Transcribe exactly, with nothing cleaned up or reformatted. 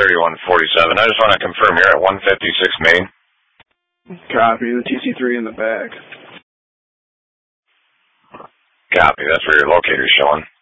thirty-one forty-seven. I just want to confirm you're at one fifty-six Main. Copy. The T C three in the back. Copy. That's where your locator's showing.